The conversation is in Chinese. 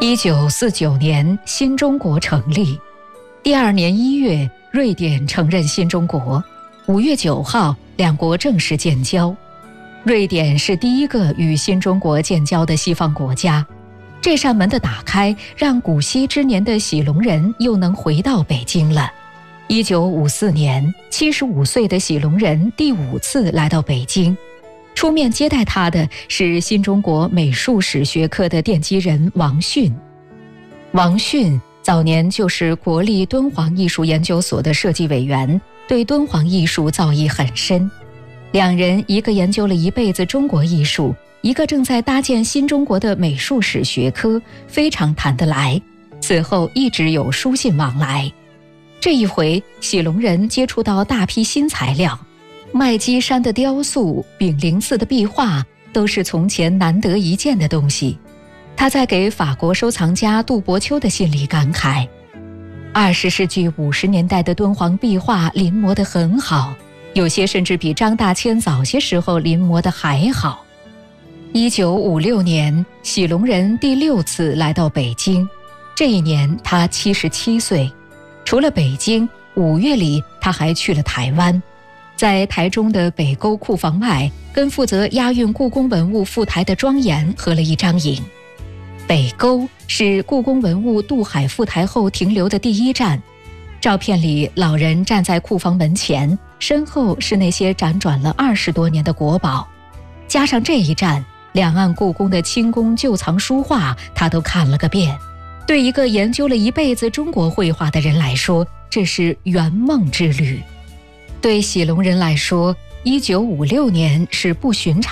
1949年，新中国成立。第二年1月，瑞典承认新中国。5月9号，两国正式建交。瑞典是第一个与新中国建交的西方国家。这扇门的打开，让古稀之年的喜隆人又能回到北京了。1954年，75岁的喜隆人第5次来到北京。出面接待他的是新中国美术史学科的奠基人王迅。王迅早年就是国立敦煌艺术研究所的设计委员，对敦煌艺术造诣很深。两人一个研究了一辈子中国艺术，一个正在搭建新中国的美术史学科，非常谈得来。此后一直有书信往来。这一回，喜隆人接触到大批新材料，麦积山的雕塑、炳灵寺的壁画，都是从前难得一见的东西。他在给法国收藏家杜伯丘的信里感慨，20世纪50年代的敦煌壁画临摹得很好，有些甚至比张大千早些时候临摹的还好。1956年，喜隆人第6次来到北京，这一年他77岁。除了北京，5月里他还去了台湾，在台中的北沟库房外，跟负责押运故宫文物赴台的庄严合了一张影。北沟是故宫文物渡海赴台后停留的第一站。照片里，老人站在库房门前，身后是那些辗转了20多年的国宝。加上这一站，两岸故宫的清宫旧藏书画他都看了个遍。对一个研究了一辈子中国绘画的人来说，这是圆梦之旅。对喜隆人来说，1956年是不寻常